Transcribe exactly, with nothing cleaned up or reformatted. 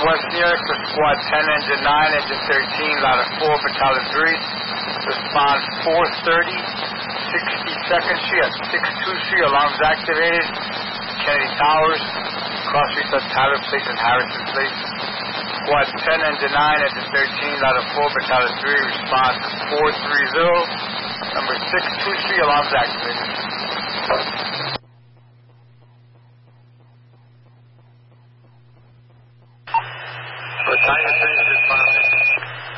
West New York for Squad ten, Engine nine, Engine thirteen, Ladder four, Battalion three. Respond four thirty, sixty-second Street, six two Street, alarms activated. Kennedy Towers, cross streets at Tyler Place and Harrison Place. Squad ten, Engine nine, Engine thirteen, Ladder four, Battalion three. Response four three zero, number six two Street, alarms activated.